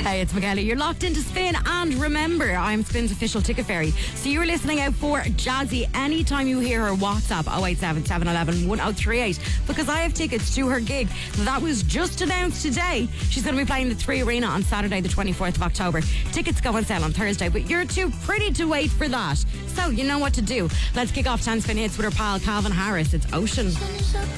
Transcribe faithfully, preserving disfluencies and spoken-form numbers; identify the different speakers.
Speaker 1: Hey, it's Michaela. You're locked into Spin, and remember, I'm Spin's official ticket fairy. So you're listening out for Jazzy anytime you hear her WhatsApp oh eight seven, seven one one, one oh three eight, because I have tickets to her gig that was just announced today. She's going to be playing the Three Arena on Saturday the twenty-fourth of October. Tickets go on sale on Thursday, but you're too pretty to wait for that. So you know what to do. Let's kick off ten Spin Hits with her pal Calvin Harris. It's Ocean.